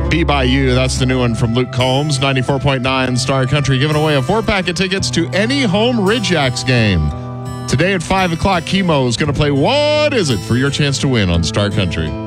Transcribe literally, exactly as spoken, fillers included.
Be By You, that's the new one from Luke Combs, ninety-four point nine Star Country, giving away a four-pack of tickets to any home Ridgeax game. Today at five o'clock, Chemo is going to play What Is It for your chance to win on Star Country.